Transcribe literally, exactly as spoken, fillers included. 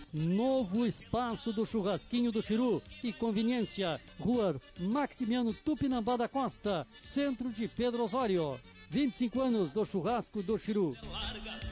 Novo espaço do Churrasquinho do Chiru e conveniência, Rua Maximiano Tupinambá da Costa, centro de Pedro Osório. vinte e cinco anos do Churrasco do Chiru.